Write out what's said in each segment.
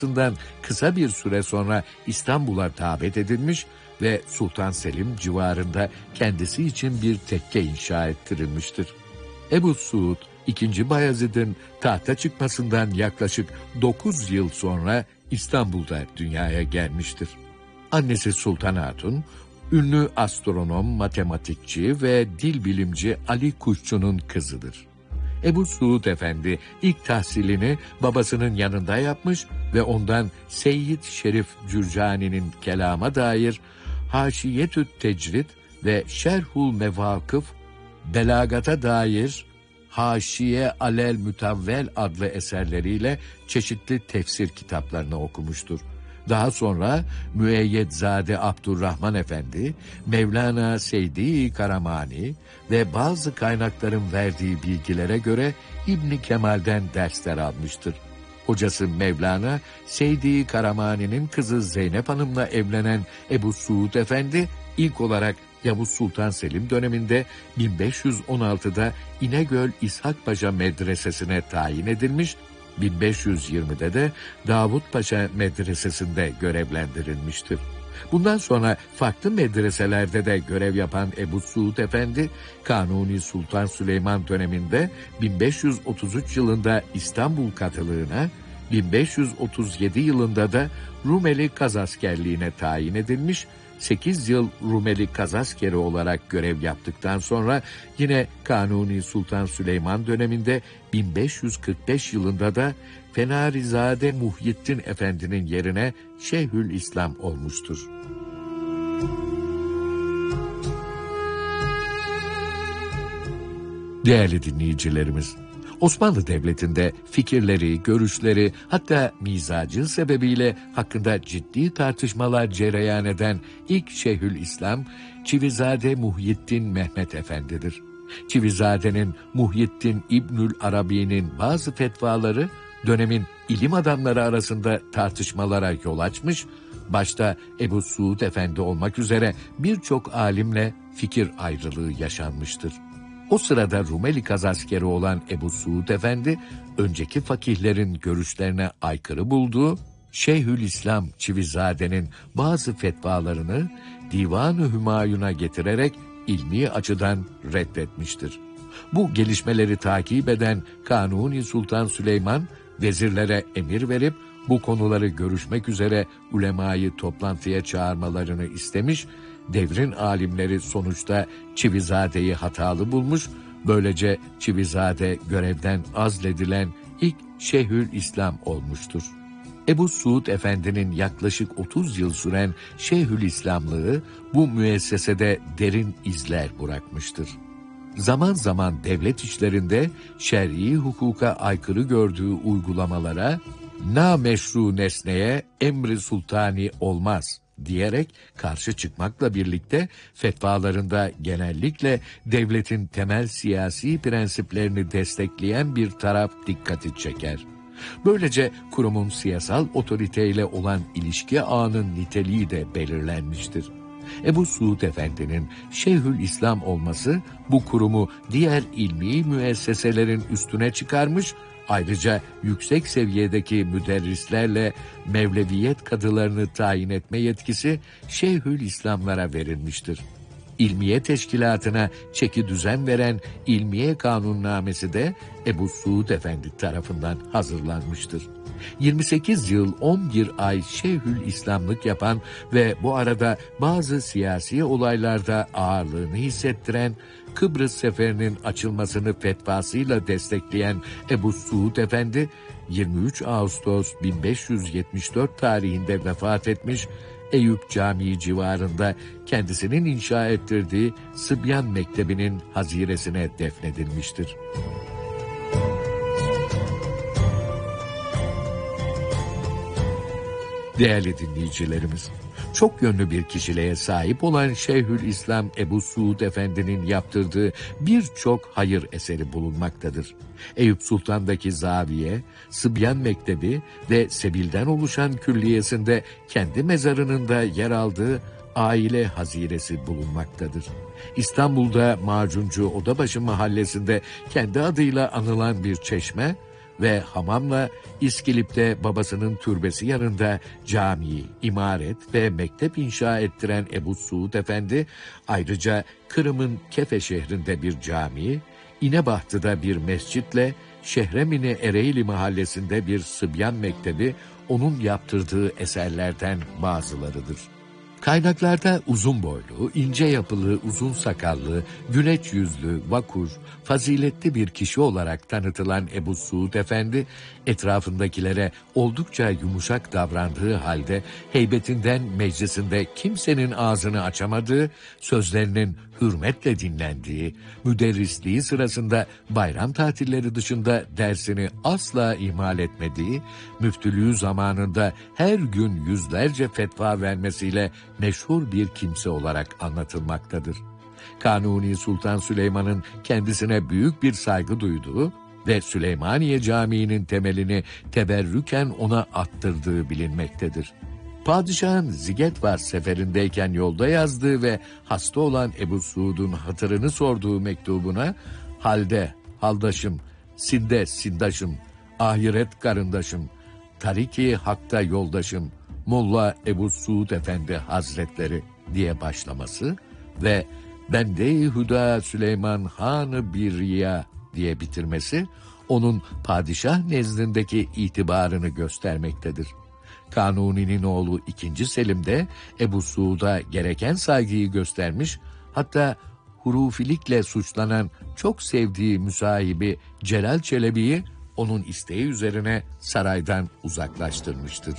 kısa bir süre sonra İstanbul'a davet edilmiş ve Sultan Selim civarında kendisi için bir tekke inşa ettirilmiştir. Ebu Suud, II. Bayezid'in tahta çıkmasından yaklaşık 9 yıl sonra İstanbul'da dünyaya gelmiştir. Annesi Sultan Hatun, ünlü astronom, matematikçi ve dil bilimci Ali Kuşçu'nun kızıdır. Ebu Suud Efendi ilk tahsilini babasının yanında yapmış ve ondan Seyyid Şerif Cürcani'nin kelama dair Haşiyetü Tecrid ve Şerhul Mevakıf, belagata dair Haşiye Alel Mütavvel adlı eserleriyle çeşitli tefsir kitaplarını okumuştur. Daha sonra Müeyyedzade Abdurrahman Efendi, Mevlana Seydi Karamani ve bazı kaynakların verdiği bilgilere göre İbn Kemal'den dersler almıştır. Hocası Mevlana, Seydi Karamani'nin kızı Zeynep Hanım'la evlenen Ebu Suud Efendi, ilk olarak Yavuz Sultan Selim döneminde 1516'da İnegöl İshak Paşa Medresesi'ne tayin edilmiş, 1520'de de Davut Paşa Medresesi'nde görevlendirilmiştir. Bundan sonra farklı medreselerde de görev yapan Ebu Suud Efendi, Kanuni Sultan Süleyman döneminde 1533 yılında İstanbul katılığına, 1537 yılında da Rumeli Kazaskerliğine tayin edilmiş, 8 yıl Rumeli Kazaskeri olarak görev yaptıktan sonra yine Kanuni Sultan Süleyman döneminde 1545 yılında da Fenarizade Muhyiddin Efendi'nin yerine Şeyhülislam olmuştur. Değerli dinleyicilerimiz, Osmanlı Devleti'nde fikirleri, görüşleri, hatta mizacı sebebiyle hakkında ciddi tartışmalar cereyan eden ilk Şeyhülislam, Çivizade Muhyiddin Mehmet Efendi'dir. Çivizade'nin Muhyiddin İbnül Arabi'nin bazı fetvaları dönemin ilim adamları arasında tartışmalara yol açmış, başta Ebu Suud Efendi olmak üzere birçok alimle fikir ayrılığı yaşanmıştır. O sırada Rumeli Kazaskeri olan Ebu Suud Efendi, önceki fakihlerin görüşlerine aykırı bulduğu Şeyhülislam Çivizade'nin bazı fetvalarını Divan-ı Hümayun'a getirerek ilmi açıdan reddetmiştir. Bu gelişmeleri takip eden Kanuni Sultan Süleyman, vezirlere emir verip bu konuları görüşmek üzere ulemayı toplantıya çağırmalarını istemiş, devrin alimleri sonuçta Çivizade'yi hatalı bulmuş, böylece Çivizade görevden azledilen ilk Şeyhülislam olmuştur. Ebu Suud Efendi'nin yaklaşık 30 yıl süren Şeyhülislamlığı bu müessesede derin izler bırakmıştır. Zaman zaman devlet işlerinde şer'i hukuka aykırı gördüğü uygulamalara, nameşru nesneye emri sultani olmaz diyerek karşı çıkmakla birlikte fetvalarında genellikle devletin temel siyasi prensiplerini destekleyen bir taraf dikkati çeker. Böylece kurumun siyasal otoriteyle olan ilişki ağının niteliği de belirlenmiştir. Ebu Suud Efendi'nin Şeyhülislam olması bu kurumu diğer ilmi müesseselerin üstüne çıkarmış, ayrıca yüksek seviyedeki müderrislerle Mevleviyet kadılarını tayin etme yetkisi Şeyhülislamlara verilmiştir. İlmiye Teşkilatı'na çeki düzen veren İlmiye Kanunnamesi de Ebu Suud Efendi tarafından hazırlanmıştır. 28 yıl 11 ay Şeyhülislamlık yapan ve bu arada bazı siyasi olaylarda ağırlığını hissettiren, Kıbrıs seferinin açılmasını fetvasıyla destekleyen Ebu Suud Efendi, 23 Ağustos 1574 tarihinde vefat etmiş, Eyüp Camii civarında kendisinin inşa ettirdiği Sıbyan Mektebi'nin haziresine defnedilmiştir. Değerli dinleyicilerimiz, çok yönlü bir kişiliğe sahip olan Şeyhülislam Ebu Suud Efendi'nin yaptırdığı birçok hayır eseri bulunmaktadır. Eyüp Sultan'daki zaviye, Sıbyan Mektebi ve Sebil'den oluşan külliyesinde kendi mezarının da yer aldığı aile haziresi bulunmaktadır. İstanbul'da Macuncu Odabaşı mahallesinde kendi adıyla anılan bir çeşme ve hamamla İskilip'te babasının türbesi yanında cami, imaret ve mektep inşa ettiren Ebu Suud Efendi, ayrıca Kırım'ın Kefe şehrinde bir cami, İnebahtı'da bir mescitle Şehremini Ereğli mahallesinde bir Sıbyan Mektebi onun yaptırdığı eserlerden bazılarıdır. Kaynaklarda uzun boylu, ince yapılı, uzun sakallı, güneç yüzlü, vakur, faziletli bir kişi olarak tanıtılan Ebu Suud Efendi, etrafındakilere oldukça yumuşak davrandığı halde heybetinden meclisinde kimsenin ağzını açamadığı, sözlerinin hürmetle dinlendiği, müderrisliği sırasında bayram tatilleri dışında dersini asla ihmal etmediği, müftülüğü zamanında her gün yüzlerce fetva vermesiyle meşhur bir kimse olarak anlatılmaktadır. Kanuni Sultan Süleyman'ın kendisine büyük bir saygı duyduğu ve Süleymaniye Camii'nin temelini teberrüken ona attırdığı bilinmektedir. Padişahın Zigetvar seferindeyken yolda yazdığı ve hasta olan Ebu Suud'un hatırını sorduğu mektubuna, halde haldaşım, sinde sindaşım, ahiret karındaşım, tariki hakta yoldaşım, Molla Ebu Suud Efendi Hazretleri diye başlaması ve Bende-i Hüda Süleyman Hanı Birriya diye bitirmesi, onun padişah nezdindeki itibarını göstermektedir. Kanuni'nin oğlu 2. Selim de Ebu Suud'a gereken saygıyı göstermiş, hatta hurufilikle suçlanan çok sevdiği müsahibi Celal Çelebi'yi onun isteği üzerine saraydan uzaklaştırmıştır.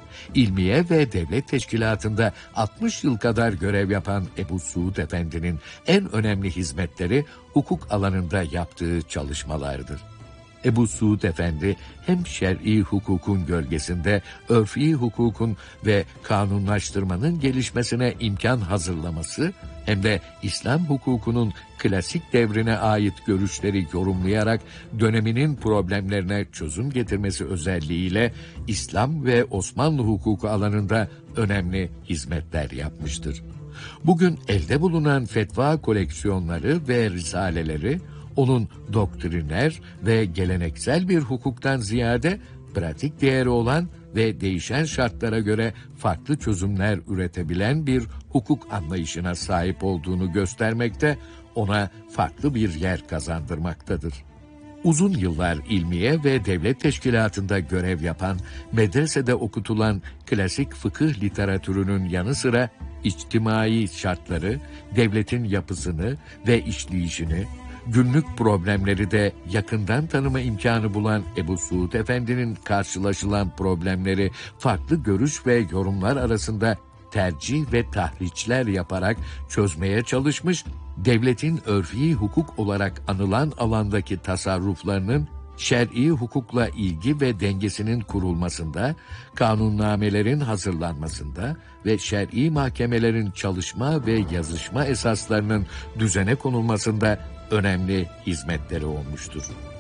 İlmiye ve devlet teşkilatında 60 yıl kadar görev yapan Ebu Suud Efendi'nin en önemli hizmetleri hukuk alanında yaptığı çalışmalardır. Ebu Suud Efendi hem şer'i hukukun gölgesinde örfi hukukun ve kanunlaştırmanın gelişmesine imkan hazırlaması, hem de İslam hukukunun klasik devrine ait görüşleri yorumlayarak döneminin problemlerine çözüm getirmesi özelliğiyle İslam ve Osmanlı hukuku alanında önemli hizmetler yapmıştır. Bugün elde bulunan fetva koleksiyonları ve risaleleri, onun doktriner ve geleneksel bir hukuktan ziyade pratik değeri olan ve değişen şartlara göre farklı çözümler üretebilen bir hukuk anlayışına sahip olduğunu göstermekte, ona farklı bir yer kazandırmaktadır. Uzun yıllar ilmiye ve devlet teşkilatında görev yapan, medresede okutulan klasik fıkıh literatürünün yanı sıra içtimai şartları, devletin yapısını ve işleyişini, günlük problemleri de yakından tanıma imkanı bulan Ebu Suud Efendi'nin karşılaşılan problemleri farklı görüş ve yorumlar arasında tercih ve tahriçler yaparak çözmeye çalışmış, devletin örfi hukuk olarak anılan alandaki tasarruflarının şer'i hukukla ilgi ve dengesinin kurulmasında, kanunnamelerin hazırlanmasında ve şer'i mahkemelerin çalışma ve yazışma esaslarının düzene konulmasında önemli hizmetleri olmuştur.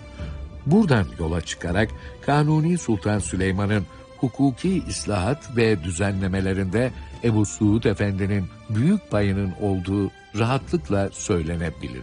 Buradan yola çıkarak Kanuni Sultan Süleyman'ın hukuki islahat ve düzenlemelerinde Ebu Suud Efendi'nin büyük payının olduğu rahatlıkla söylenebilir.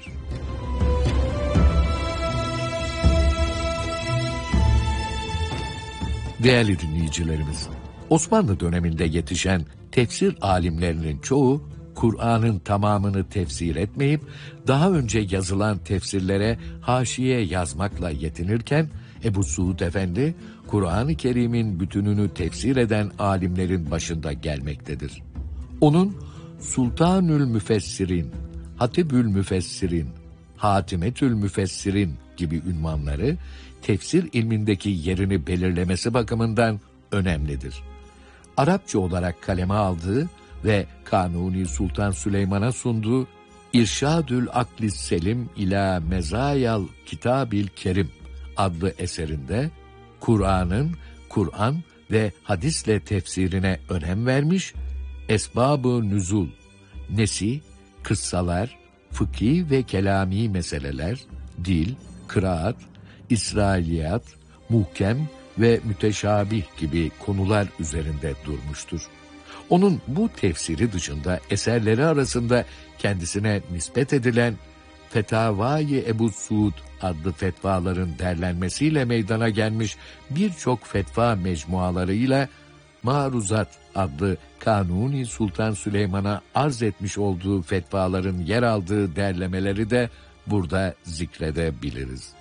Değerli dinleyicilerimiz, Osmanlı döneminde yetişen tefsir alimlerinin çoğu, Kur'an'ın tamamını tefsir etmeyip, daha önce yazılan tefsirlere haşiye yazmakla yetinirken, Ebu Suud Efendi, Kur'an-ı Kerim'in bütününü tefsir eden alimlerin başında gelmektedir. Onun Sultanül Müfessirin, Hatibül Müfessirin, Hatimetül Müfessirin gibi ünvanları, tefsir ilmindeki yerini belirlemesi bakımından önemlidir. Arapça olarak kaleme aldığı ve Kanuni Sultan Süleyman'a sunduğu İrşadül Aklis Selim ila Mezayal Kitabil Kerim adlı eserinde Kur'an'ın Kur'an ve hadisle tefsirine önem vermiş, esbab-ı nüzul, nesi, kıssalar, fıkhi ve kelami meseleler, dil, kıraat, İsrailiyat, muhkem ve müteşabih gibi konular üzerinde durmuştur. Onun bu tefsiri dışında eserleri arasında kendisine nispet edilen Fetavai Ebu Suud adlı fetvaların derlenmesiyle meydana gelmiş birçok fetva mecmualarıyla Maruzat adlı Kanuni Sultan Süleyman'a arz etmiş olduğu fetvaların yer aldığı derlemeleri de burada zikredebiliriz.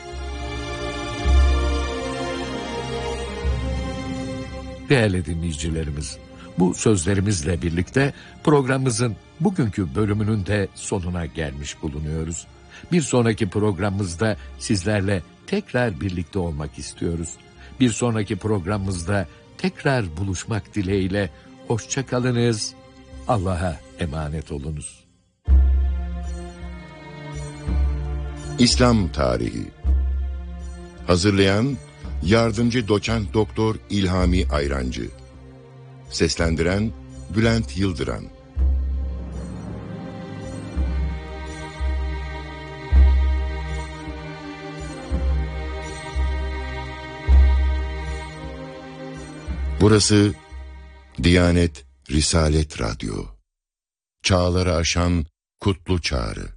Değerli dinleyicilerimiz, bu sözlerimizle birlikte programımızın bugünkü bölümünün de sonuna gelmiş bulunuyoruz. Bir sonraki programımızda sizlerle tekrar birlikte olmak istiyoruz. Bir sonraki programımızda tekrar buluşmak dileğiyle hoşça kalınız, Allah'a emanet olunuz. İslam Tarihi. Hazırlayan Yardımcı Doçent Doktor İlhami Ayrancı. Seslendiren Bülent Yıldıran. Burası Diyanet Risalet Radyo. Çağları aşan kutlu çağrı.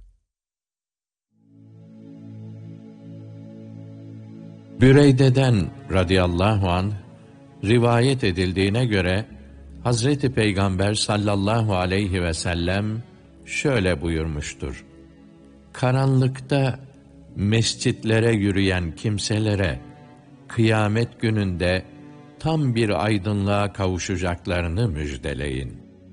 Büreyde'den radıyallahu anh rivayet edildiğine göre Hazreti Peygamber sallallahu aleyhi ve sellem şöyle buyurmuştur: karanlıkta mescitlere yürüyen kimselere kıyamet gününde tam bir aydınlığa kavuşacaklarını müjdeleyin.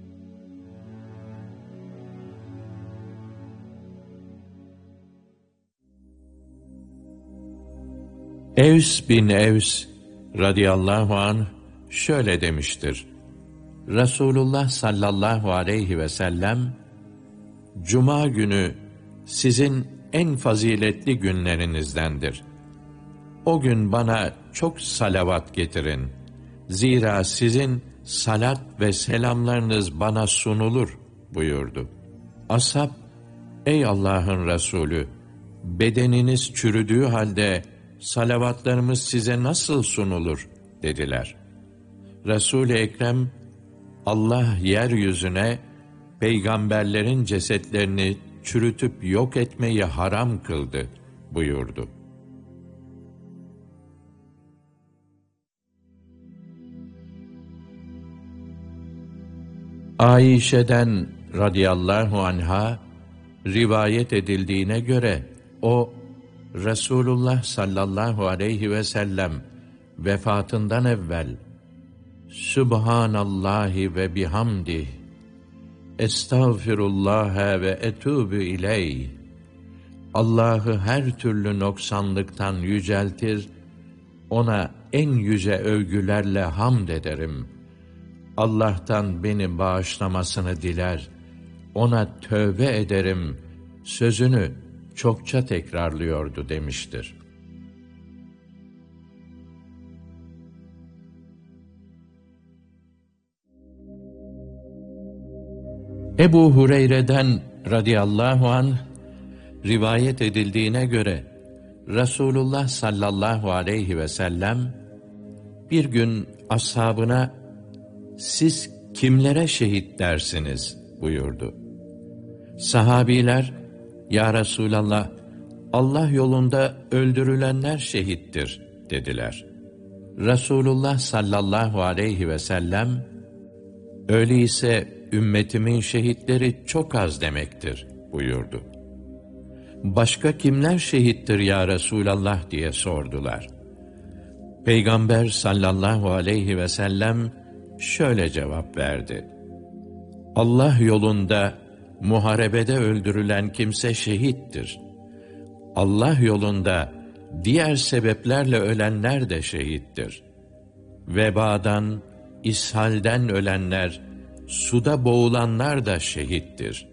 Evs bin Evs radıyallahu anh şöyle demiştir: Resulullah sallallahu aleyhi ve sellem, Cuma günü sizin en faziletli günlerinizdendir. O gün bana çok salavat getirin. Zira sizin salat ve selamlarınız bana sunulur buyurdu. Ashab, ey Allah'ın Resulü, bedeniniz çürüdüğü halde salavatlarımız size nasıl sunulur dediler. Resul-i Ekrem, Allah yeryüzüne peygamberlerin cesetlerini çürütüp yok etmeyi haram kıldı buyurdu. Ayşe'den radıyallahu anha rivayet edildiğine göre o Resulullah sallallahu aleyhi ve sellem vefatından evvel Sübhanallahi ve bihamdih, Estağfirullah ve etûbü ileyh, Allah'ı her türlü noksanlıktan yüceltir, ona en yüce övgülerle hamd ederim. Allah'tan beni bağışlamasını diler, ona tövbe ederim sözünü çokça tekrarlıyordu demiştir. Ebu Hureyre'den radıyallahu anh rivayet edildiğine göre Resulullah sallallahu aleyhi ve sellem bir gün ashabına siz kimlere şehit dersiniz buyurdu. Sahabiler, ya Resulallah, Allah yolunda öldürülenler şehittir dediler. Resulullah sallallahu aleyhi ve sellem, öyleyse ümmetimin şehitleri çok az demektir buyurdu. Başka kimler şehittir ya Resulallah diye sordular. Peygamber sallallahu aleyhi ve sellem şöyle cevap verdi: Allah yolunda muharebede öldürülen kimse şehittir. Allah yolunda diğer sebeplerle ölenler de şehittir. Vebadan, ishalden ölenler, suda boğulanlar da şehittir.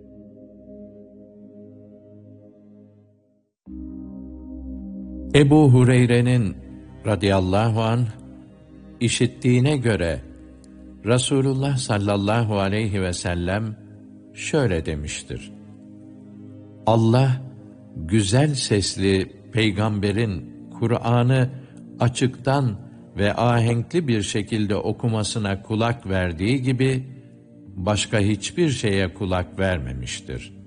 Ebu Hureyre'nin radıyallahu anh işittiğine göre Resulullah sallallahu aleyhi ve sellem şöyle demiştir: Allah güzel sesli peygamberin Kur'an'ı açıktan ve ahenkli bir şekilde okumasına kulak verdiği gibi başka hiçbir şeye kulak vermemiştir.